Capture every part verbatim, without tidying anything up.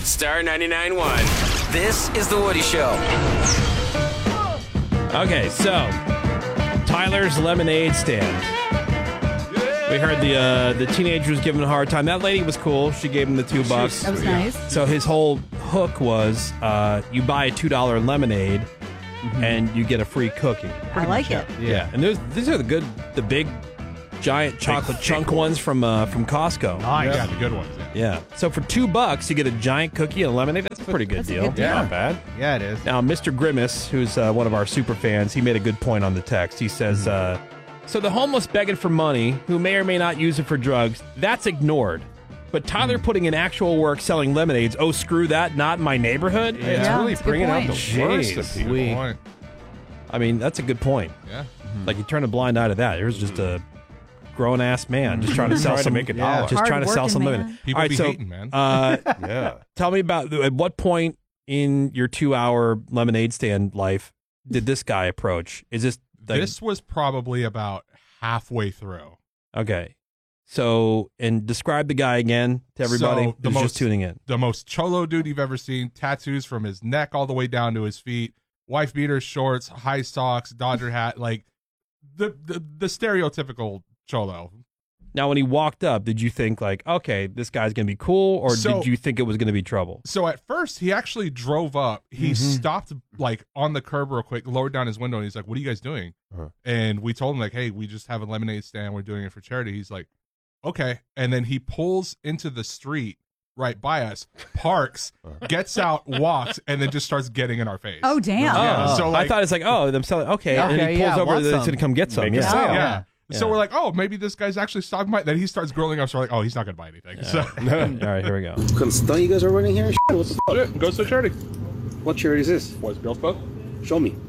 Star ninety-nine point one. This is The Woody Show. Okay, so Tyler's lemonade stand. We heard the uh, the teenager was giving him a hard time. That lady was cool. She gave him the two bucks. That was nice. So his whole hook was uh, you buy a two dollar lemonade mm-hmm. and you get a free cookie. I like it. Yeah, yeah. And those these are the good, the big, giant chocolate big chunk ones from uh, from Costco. Oh, yeah, the good ones. Yeah. Yeah. So for two bucks, you get a giant cookie and a lemonade. That's a pretty good That's a deal. good deal. Yeah, not bad. Yeah, it is. Now, Mister Grimace, who's uh, one of our super fans, he made a good point on the text. He says, uh, so the homeless begging for money, who may or may not use it for drugs, that's ignored. But Tyler Hmm. putting in actual work selling lemonades, oh, screw that, not in my neighborhood? Yeah, It's really that's a good bringing out point. the worst of Jeez, people. good point. I mean, that's a good point. Yeah. Like, you turn a blind eye to that. There's just a grown-ass man just trying to sell Trying to some make a yeah, dollar. Just trying to sell Hard some working lemonade. man. People All right, be so, hating, man. Uh, Yeah. Tell me about at what point in your two-hour lemonade stand life did this guy approach? Is this like, This was probably about halfway through. okay? So, and describe the guy again to everybody So, the who's most- just tuning in. The most cholo dude you've ever seen. Tattoos from his neck all the way down to his feet. Wife beater shorts, high socks, Dodger hat. Like the the, the stereotypical cholo. Now, when he walked up, did you think like, okay, this guy's gonna be cool, or So- did you think it was gonna be trouble? So at first he actually drove up. He Mhm. stopped like on the curb real quick, lowered down his window, and he's like, "What are you guys doing?" Uh-huh. And we told him like, "Hey, we just have a lemonade stand. We're doing it for charity." He's like, "Okay." And then he pulls into the street right by us, parks, gets out, walks, and then just starts getting in our face. Oh, damn. Yeah. Oh, So like, I thought it's like, oh, I'm selling. Okay, and Okay, he pulls yeah, over. want He's some. gonna come get some. Make a Yeah. sale. yeah. Yeah. So we're like, oh, maybe this guy's actually stopping by. Then he starts grilling us. So we're like, oh, he's not gonna buy anything. So All right, here we go. Don't you guys are running here? What's the Shit, goes to charity. What charity is this? Boys Girls Club? Show me.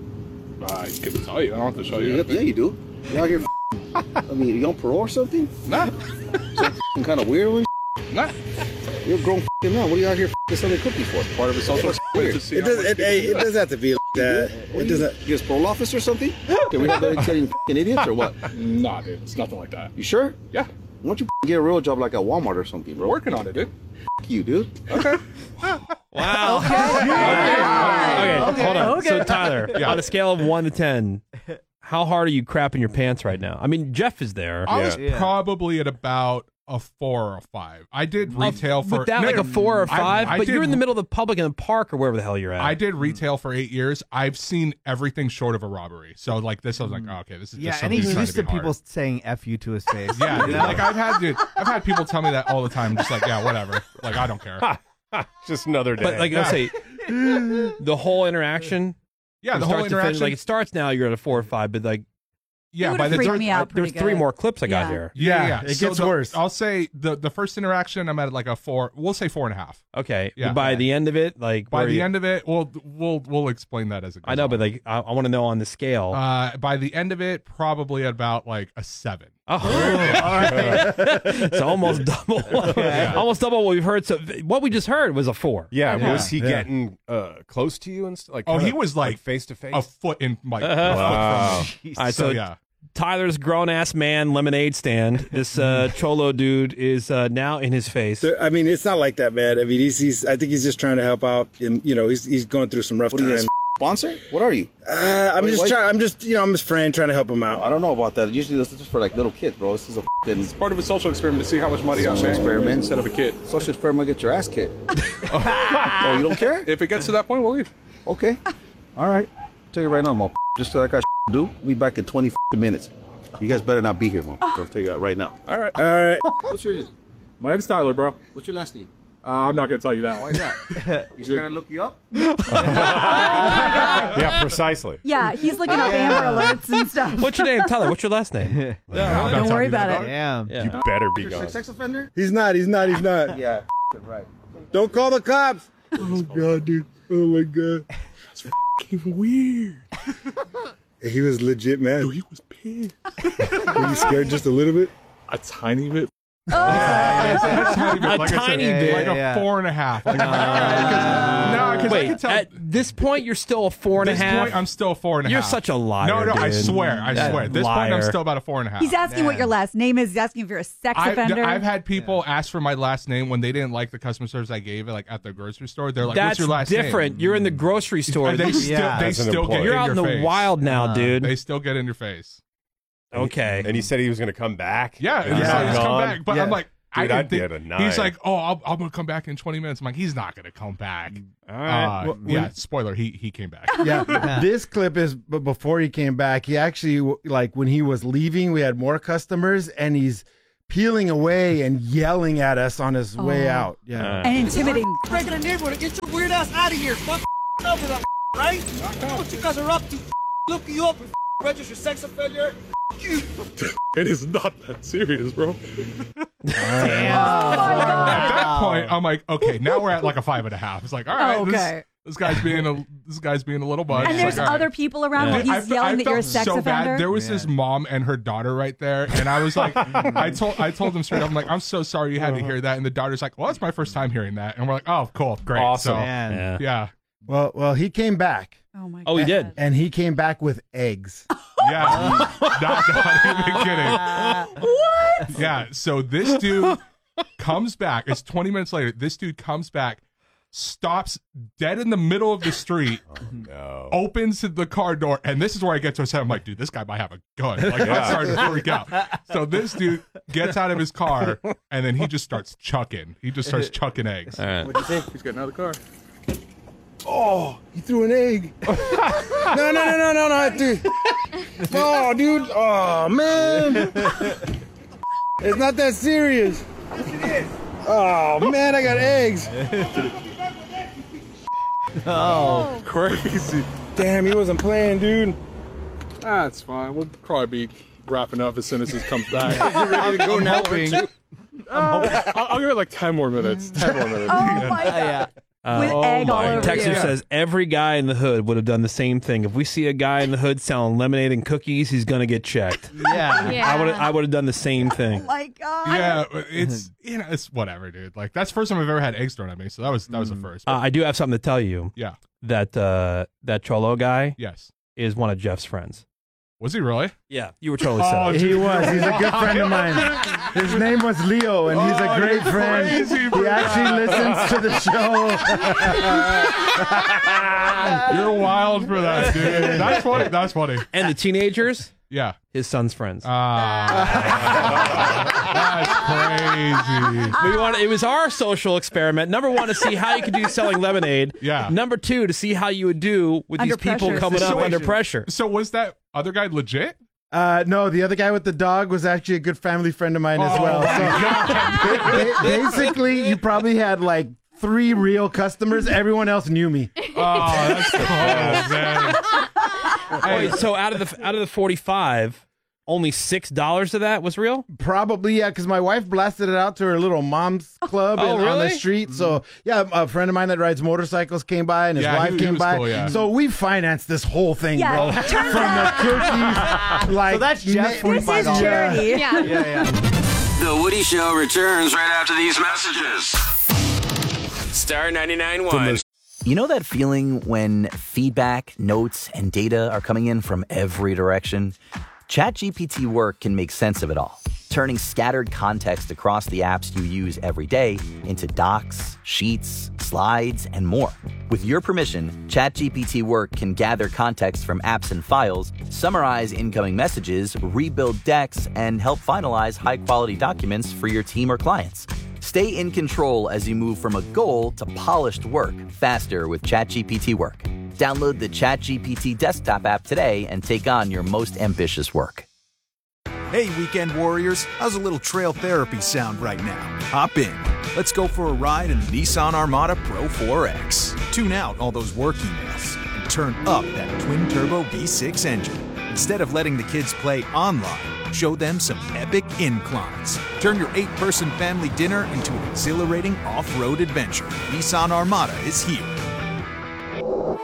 I can tell you. I don't have to show Yeah, you. yeah, you do. You out here? I mean, you on parole or something? Nah, Kind of weird one. nah. You're a grown man. What are you out here selling cookies for? Part of a social Weird. to see It how doesn't. much It, hey, it doesn't have to be like that. It doesn't. You guys parole office or something? Can we have that telling idiots or what? Nah, dude, it's nothing like that. You sure? Yeah, Why don't you get a real job like at Walmart or something, bro? we're working on it, dude. F you, dude. Okay. Wow. Okay. Okay, hold on. Okay. So Tyler, Yeah. on a scale of one to ten, how hard are you crapping your pants right now? I mean, Jeff is there. I was Yeah. probably at about a four or a five. I did retail for With that, no, like a four or I- five, I but did- you're in the middle of the public in the park or wherever the hell you're at. I did retail for eight years. I've seen everything short of a robbery. So like this, I was like, oh, okay, this is Yeah, just and somebody he's trying used to, to be people hard. saying "f you" to his face. Yeah, You dude, know? like I've had, dude, I've had people tell me that all the time. Just like, yeah, whatever. Like I don't care. Just another day. But like, let's say the whole interaction. Yeah, from the whole start to finish, interaction. like it starts now, you're at a four or five, but like yeah, would've by the freaked time me out there's pretty three good. more clips I got Yeah. here. Yeah, Yeah, yeah. it So gets the- worse. I'll say the the first interaction, I'm at like a four. We'll say four and a half. Okay, Yeah. by the end of it, like By where the you- end of it, we'll we'll we'll explain that as it goes I know, on. but like I, I want to know on the scale. uh, by the end of it, probably at about like a seven. Oh, it's almost double. Almost double what we've heard. So what we just heard was a four. yeah, Yeah. was he Yeah. getting uh, close to you and st- like? Oh, kinda, he was like face to face. A foot in like Uh-huh. a foot Wow. from me. All right, So, so yeah. Tyler's grown ass man lemonade stand. This uh, cholo dude is uh, now in his face. There- I mean, it's not like that, man. I mean, he's, he's I think he's just trying to help out, and you know, he's he's going through some rough What are you guys, times. sponsor? What are you? Uh, I'm Wait, just wait. trying. I'm just you know, I'm his friend trying to help him I out. don't know about that. Usually this is just for like little kids, bro. This is a f***ing Part of a social experiment to see how much money I'm Social making experiment. instead of a kid. social experiment. Get your ass kicked. Oh, you don't care? If it gets to that point, we'll leave. Okay. All right. Tell you right now, motherfucker. Just so I got to do. We'll be back in twenty minutes. You guys better not be here, motherfucker. I'll tell you that right now. All right. All right. What's your My name's Tyler, bro. What's your last name? Uh, I'm not gonna tell you that. Why not? He's trying to look you up. yeah, precisely. Yeah, he's looking up Amber Alerts and stuff. What's your name, Tyler? What's your last name? Don't worry about it. Damn. Yeah. You better be You're a gone. sex offender? He's not. He's not. He's not. Yeah. Right. Don't call the cops. Oh god, dude. Oh my god. Weird. He was legit mad. He was pissed. Were you scared just a little bit? A tiny bit. Yeah, it's, it's not even- A like I said, tiny bit. like a Yeah. four and a half. Like, I'm like, all right, 'cause- no, because I Wait, can tell. at this point, you're still a four and a this half. point, I'm still a four and a You're half. such a liar. No, no, I dude. swear, I That swear. At this point, I'm liar. still about a four and a half. He's asking what your last name is. He's asking if you're a sex I, offender. I've had people ask for my last name when they didn't like the customer service I gave, like at the grocery store. They're like, That's "What's your last different. name?" You're in the grocery store. And they still, Yeah. they As an still get employee. You're in out your in the face. wild now, Uh, dude. They still get in your face. Okay. And he said he was going to come back. Yeah, And he's he's like, not "Just come gone. back." But Yeah. I'm like, Dude, I I'd didn't be think- at a He's nine. like, "Oh, I'll, I'm gonna come back in twenty minutes." I'm like, "He's not gonna come back." All right. Uh, Well, yeah, when- spoiler, he he came back. Yeah, this clip is b- before he came back. He actually, like, when he was leaving, we had more customers, and he's peeling away and yelling at us on his way Oh. out. Yeah. and intimidating. Breaking the neighborhood, get your weird ass out of here. Fuck over that, right? What you guys are up to? Look you up and register sex offender. You. It is not that serious, bro. At that point, I'm like, okay, now we're at like a five and a half. It's like, all right, this, Okay. this guy's being a this guy's being a little butt. And It's there's like, all right. other people around while I he's fe- yelling I that you're a felt sex so offender. bad. There was this mom and her daughter right there, and I was like, I told I told them straight up, I'm like, I'm so sorry you had to hear that. And the daughter's like, well, it's my first time hearing that, and we're like, oh, cool, great, Awesome. So, Man. Yeah. yeah, Well, well, he came back, Oh my god. Oh, he did. and he came back with eggs. yeah, not, not even kidding. What? Yeah, so this dude comes back. It's twenty minutes later. This dude comes back, stops dead in the middle of the street, No. opens the car door, and this is where I get to a set. I'm like, dude, this guy might have a gun. Like, I'm Yeah. starting to freak out. So this dude gets out of his car, and then he just starts chucking. He just starts chucking eggs. All right. What do you think? He's getting out of the car. Oh, he threw an egg. no, no, no, no, no, no, dude. No, dude. Oh, man. It's not that serious. Oh, man, I got eggs. Oh, Crazy. Damn, he wasn't playing, dude. That's fine. We'll probably be wrapping up as soon as he comes back. I'm, I'm hoping. Uh, I'll, I'll give it like ten more minutes. ten more minutes. Oh my god. Yeah. With egg all over Texter you. says every guy in the hood would have done the same thing. If we see a guy in the hood selling lemonade and cookies, he's gonna get checked. Yeah. Yeah. I would I would have done the same thing. Oh my god. Yeah, it's you know it's whatever, dude. Like that's the first time I've ever had eggs thrown at me. So that was that was the first. Uh, I do have something to tell you. Yeah. That uh, that Cholo guy Yes. is one of Jeff's friends. Was he really? Yeah, you were totally Oh, set up. dude. He was. He's a good friend of mine. His name was Leo, and he's a Oh, great you're friend. crazy, He bro. actually listens to the show. You're wild for that, dude. That's funny. That's funny. And the teenagers, Yeah. his son's friends. Ah, that's crazy. We want it was our social experiment. Number one, to see how you could do selling lemonade. Yeah. Number two, to see how you would do with Under these people pressure coming up situation. under pressure. So was that other guy legit? Uh, no, the other guy with the dog was actually a good family friend of mine as Oh, well. my So ba- ba- basically, you probably had like three real customers. Everyone else knew me. Oh, that's cool, man. Wait, so out of the out of the forty-five, only six dollars of that was real? Probably, yeah, because my wife blasted it out to her little mom's club Oh, in- on the really? street. So, yeah, a friend of mine that rides motorcycles came by, and his Yeah, wife he- he came was by. cool, yeah. So we financed this whole thing, Yeah, bro. turns From the cookies, like So that's Jeff ma- This is forty-five dollars. charity. Yeah, yeah. The Woody Show returns right after these messages. Star ninety-nine point one. You know that feeling when feedback, notes, and data are coming in from every direction? ChatGPT Work can make sense of it all, turning scattered context across the apps you use every day into docs, sheets, slides, and more. With your permission, ChatGPT Work can gather context from apps and files, summarize incoming messages, rebuild decks, and help finalize high-quality documents for your team or clients. Stay in control as you move from a goal to polished work faster with ChatGPT Work. Download the ChatGPT desktop app today and take on your most ambitious work. Hey, weekend warriors, how's a little trail therapy sound right now? Hop in. Let's go for a ride in the Nissan Armada Pro four X. Tune out all those work emails and turn up that twin-turbo V six engine. Instead of letting the kids play online, show them some epic inclines. Turn your eight-person family dinner into an exhilarating off-road adventure. Nissan Armada is here.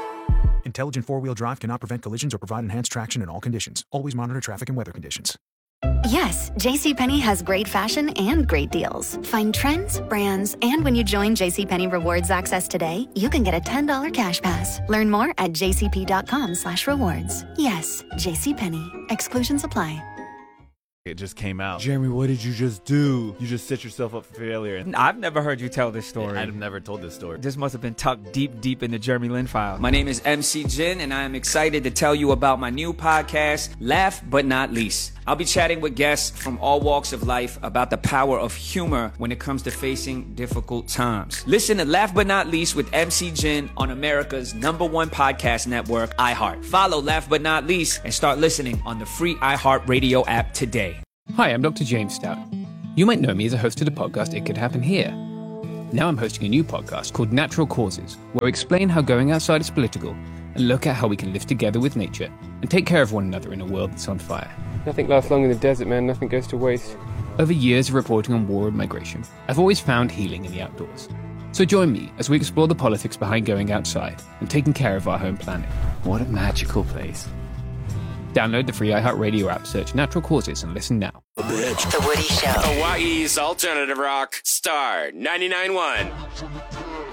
Intelligent four-wheel drive cannot prevent collisions or provide enhanced traction in all conditions. Always monitor traffic and weather conditions. Yes, JCPenney has great fashion and great deals. Find trends, brands, and when you join JCPenney Rewards Access today, you can get a ten dollars cash pass. Learn more at jcp.com slash rewards. Yes, JCPenney. Exclusions apply. It just came out. Jeremy, what did you just do? You just set yourself up for failure. I've never heard you tell this story. I've never told this story. This must have been tucked deep, deep in the Jeremy Lin file. My name is M C Jin, and I am excited to tell you about my new podcast, Laugh But Not Least. I'll be chatting with guests from all walks of life about the power of humor when it comes to facing difficult times. Listen to Laugh But Not Least with M C Jin on America's number one podcast network, iHeart. Follow Laugh But Not Least and start listening on the free iHeartRadio app today. Hi, I'm Doctor James Stout. You might know me as a host of the podcast It Could Happen Here. Now I'm hosting a new podcast called Natural Causes, where we explain how going outside is political and look at how we can live together with nature and take care of one another in a world that's on fire. Nothing lasts long in the desert, man. Nothing goes to waste. Over years of reporting on war and migration, I've always found healing in the outdoors. So join me as we explore the politics behind going outside and taking care of our home planet. What a magical place. Download the free iHeartRadio app, search Natural Causes, and listen now. The Woody Show. Hawaii's alternative rock, Star ninety-nine point one.